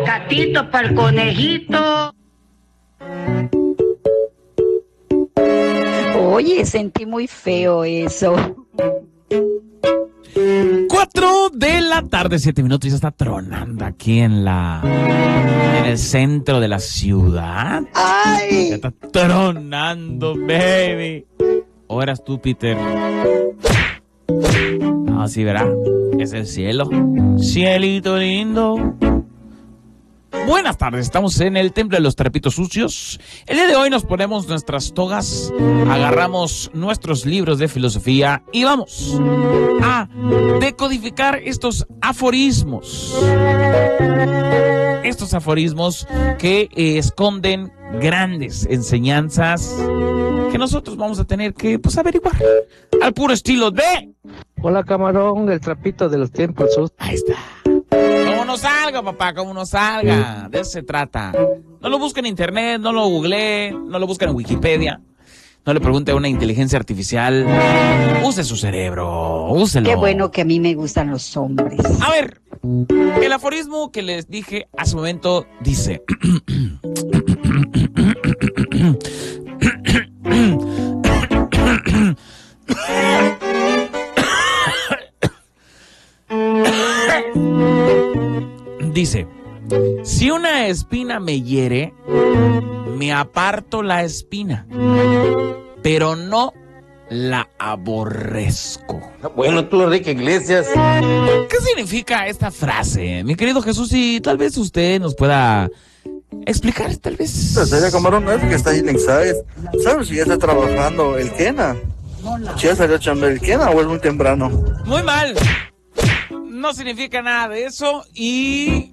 Catito para el conejito. Oye, sentí muy feo eso. 4 de la tarde, 7 minutos, y ya está tronando aquí en el centro de la ciudad. ¡Ay! Ya está tronando, baby. ¿O eras tú, Peter? No, sí, verá. Es el cielo. Cielito lindo. Buenas tardes, estamos en el Templo de los Trapitos Sucios. El día de hoy nos ponemos nuestras togas, agarramos nuestros libros de filosofía y vamos a decodificar estos aforismos. Estos aforismos que esconden grandes enseñanzas que nosotros vamos a tener que, pues, averiguar al puro estilo de... Hola, camarón, el trapito de los tiempos. Ahí está. Como no salga, papá, como no salga. De eso se trata. No lo busquen en internet, no lo googleen, no lo busquen en Wikipedia. No le pregunte a una inteligencia artificial. Use su cerebro, úselo. Qué bueno que a mí me gustan los hombres. A ver, el aforismo que les dije hace un momento dice... Dice, si una espina me hiere, me aparto la espina, pero no la aborrezco. Bueno, tú, Enrique Iglesias. ¿Qué significa esta frase, mi querido Jesús? Y tal vez usted nos pueda explicar, tal vez. Sería camarón, no es que está ahí en Exaes. ¿Sabes si ya está trabajando el Kena? Si ya salió a chambear el Kena o es muy temprano. Muy mal. No significa nada de eso y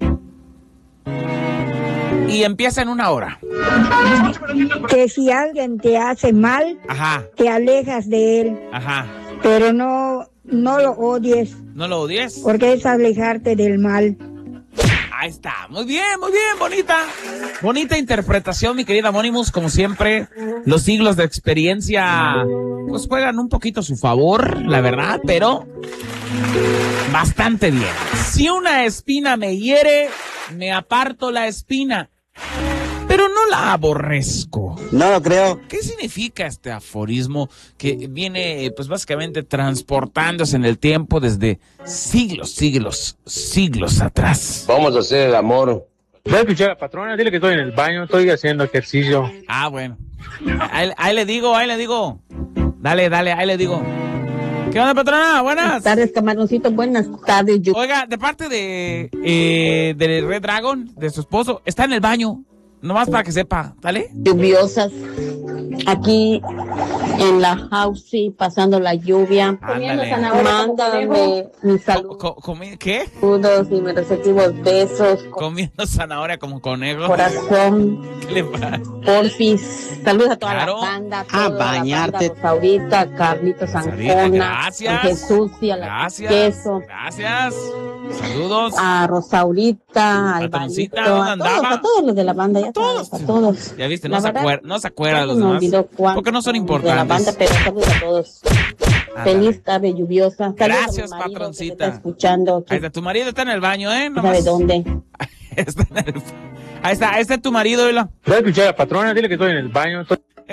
empieza en 1 hora. Que si alguien te hace mal, Ajá, te alejas de él, ajá. pero no lo odies, ¿No lo odies? porque es alejarte del mal. Ahí está, muy bien, bonita interpretación, mi querida Monimus, como siempre, los siglos de experiencia, pues juegan un poquito a su favor, la verdad, pero bastante bien. Si una espina me hiere, me aparto la espina, pero no la aborrezco. No lo creo. ¿Qué significa este aforismo que viene, pues básicamente transportándose en el tiempo desde siglos atrás? Vamos a hacer el amor. Voy a escuchar a la patrona, dile que estoy en el baño, estoy haciendo ejercicio. Ah, bueno. Ahí le digo. Dale, ahí le digo. ¿Qué onda, patrona? Buenas. Buenas tardes, camaroncito. Buenas tardes. Oiga, de parte de Red Dragon, de su esposo, está en el baño. Nomás para que sepa, ¿dale? Lluviosas. Aquí en la house, sí, pasando la lluvia. Ándale. Mándame mis ¿Qué? saludos y mis respectivos besos. Comiendo zanahoria como conejo. Corazón. ¿Qué le pasa? Porfis. Saludos a toda Claro. la banda. A bañarte. Rosaurita, Carlitos Ancona. Gracias. A Jesús y a la Gracias. Queso. Gracias. Saludos. A Rosaurita, a Patroncita, Alvarito, ¿dónde andaba? a todos los de la banda, ya Todos. sabes, a todos. Ya viste, La no se verdad, acuerda de los me demás. olvidó cuánto Porque no son de la banda, importantes. pero saludos a todos. Feliz tarde lluviosa. Saludos Gracias, a mi marido, patroncita. que te está escuchando. Ahí está, tu marido está en el baño, ¿eh? ¿Sabe Nomás. dónde? Está en el- Ahí está tu marido, ¿verdad? Voy a escuchar a la patrona, dile que estoy en el baño.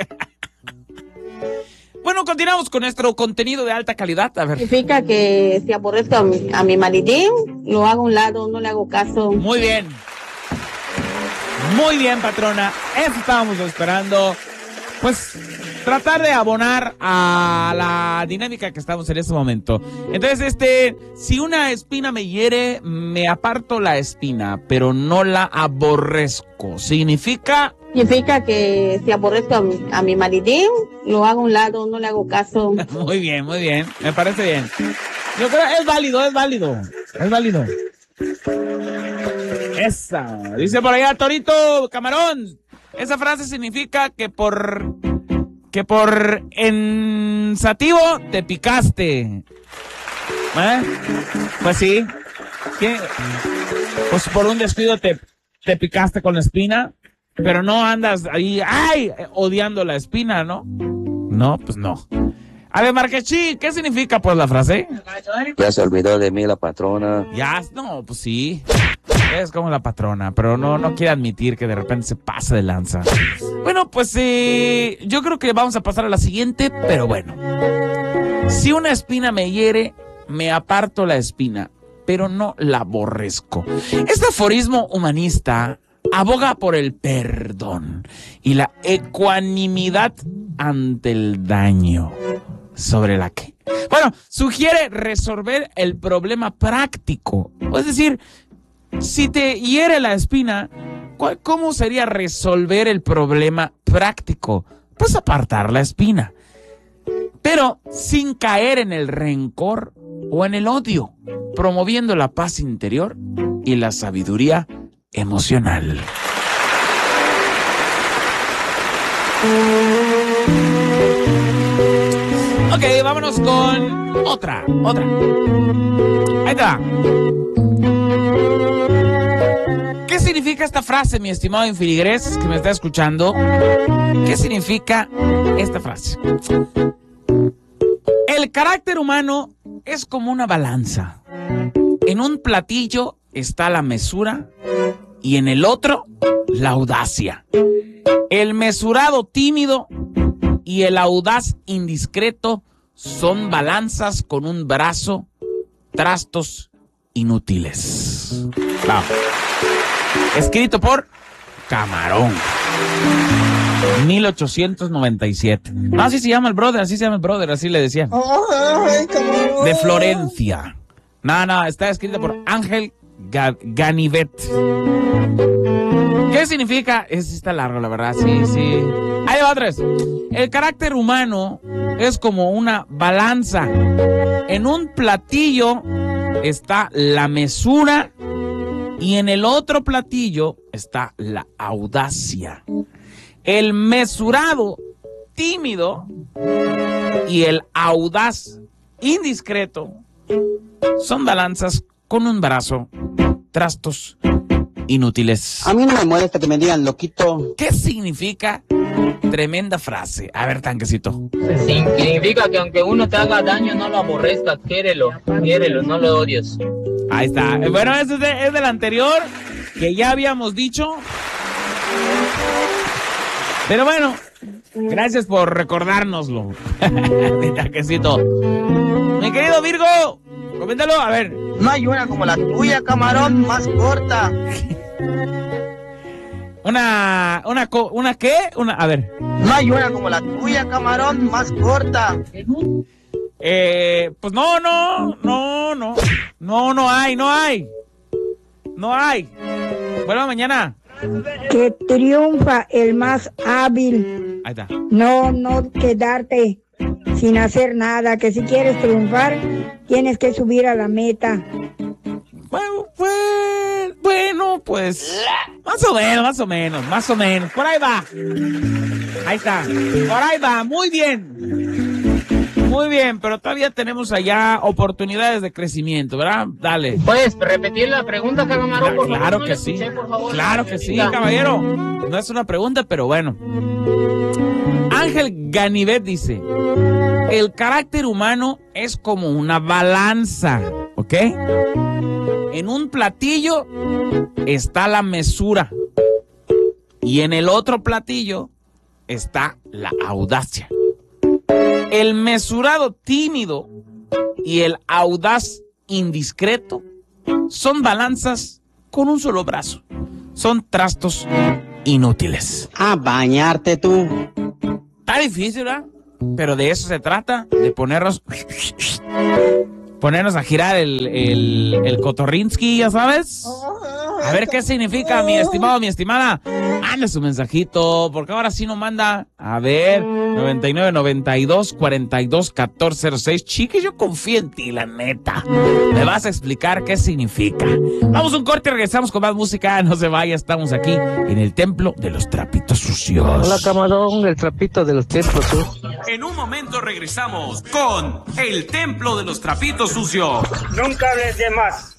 Bueno, continuamos con nuestro contenido de alta calidad. A ver. Significa que si aborrezco a mi maridín, lo hago a un lado, no le hago caso. Muy bien. Muy bien, patrona. Eso estábamos esperando. Pues tratar de abonar a la dinámica que estamos en este momento. Entonces, si una espina me hiere, me aparto la espina, pero no la aborrezco. Significa... Significa que si aborrezco a mi maridín, lo hago a un lado, no le hago caso. Muy bien, me parece bien. Yo creo es válido. Esa, dice por allá Torito Camarón. Esa frase significa que por ensativo te picaste. Pues sí. ¿Qué? Pues por un descuido te picaste con la espina. Pero no andas ahí, odiando la espina, ¿no? No, pues no. A ver, Marquechi, ¿qué significa pues la frase? Ya se olvidó de mí la patrona. Ya, no, pues sí. Es como la patrona, pero no quiere admitir que de repente se pasa de lanza. Bueno, pues yo creo que vamos a pasar a la siguiente, pero bueno. Si una espina me hiere, me aparto la espina, pero no la aborrezco. Este aforismo humanista aboga por el perdón y la ecuanimidad ante el daño. ¿Sobre la qué? Bueno, sugiere resolver el problema práctico. Es decir, si te hiere la espina, ¿cómo sería resolver el problema práctico? Pues apartar la espina. Pero sin caer en el rencor o en el odio, promoviendo la paz interior y la sabiduría emocional. Ok, vámonos con otra. Ahí está. ¿Qué significa esta frase, mi estimado infiligrés que me está escuchando? ¿Qué significa esta frase? El carácter humano es como una balanza. En un platillo está la mesura y en el otro la audacia. El mesurado tímido y el audaz indiscreto son balanzas con un brazo, trastos inútiles. Vamos. Escrito por Camarón. 1897. No, así se llama el brother, así le decían. De Florencia. No, está escrito por Ángel Ganivet. ¿Qué significa? Está largo, la verdad, sí. Ahí va otra vez. El carácter humano es como una balanza. En un platillo está la mesura y en el otro platillo está la audacia. El mesurado tímido y el audaz indiscreto son balanzas con un brazo, trastos inútiles. A mí no me molesta que me digan loquito. ¿Qué significa? Tremenda frase. A ver, tanquecito. Significa que aunque uno te haga daño, no lo aborrezcas, quiérelo, no lo odies. Ahí está. Bueno, ese es del anterior, que ya habíamos dicho. Pero bueno, gracias por recordárnoslo. Mi tanquecito. Mi querido Virgo, coméntalo, a ver. No hay una como la tuya, Camarón, más corta. ¿Una qué? A ver. No hay una como la tuya, Camarón, más corta. Pues no hay. Bueno, mañana. Que triunfa el más hábil. Ahí está. No quedarte sin hacer nada, que si quieres triunfar, tienes que subir a la meta. Bueno, pues más o menos. Por ahí va. Ahí está. Por ahí va. Muy bien, pero todavía tenemos allá oportunidades de crecimiento, ¿verdad? Dale. ¿Puedes repetir la pregunta, Camarón, por favor? Claro que sí. Claro que sí, caballero. No es una pregunta, pero bueno. Ángel Ganivet dice: el carácter humano es como una balanza, ¿ok? En un platillo está la mesura y en el otro platillo está la audacia. El mesurado tímido y el audaz indiscreto son balanzas con un solo brazo. Son trastos inútiles. A bañarte tú. Está difícil, ¿verdad? Pero de eso se trata, de ponernos a girar el cotorrinsky, ya sabes. A ver qué significa, mi estimado, mi estimada. Manda su mensajito, porque ahora sí no manda. A ver, 99 92 42 14 06. Chique, yo confío en ti, la neta. Me vas a explicar qué significa. Vamos a un corte y regresamos con más música. No se vaya, estamos aquí en el Templo de los Trapitos Sucios. Hola, Camarón, el trapito de los Templos Sucios. En un momento regresamos con el Templo de los Trapitos Sucios. Nunca hables de más.